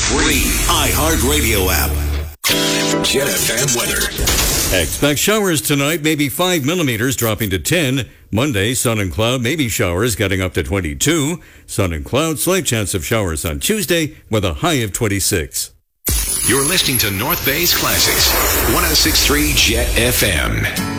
free iHeartRadio app. Jet FM weather. Expect showers tonight, maybe 5 millimeters, dropping to 10. Monday, sun and cloud, maybe showers, getting up to 22. Sun and cloud, slight chance of showers on Tuesday with a high of 26. You're listening to North Bay's Classics, 106.3 Jet FM.